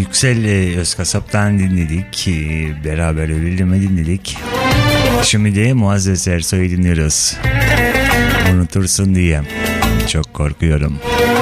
Yüksel Özkasap'tan dinledik. Beraber Ölelim'i dinledik. Şimdi de Muazzez Ersoy'u dinliyoruz. Unutursun diye. Çok korkuyorum.